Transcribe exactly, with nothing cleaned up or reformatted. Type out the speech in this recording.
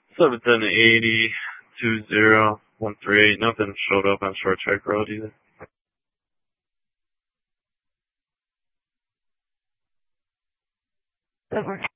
seven ten eighty, two zero, one three eight. Nothing showed up on short track road either. That works.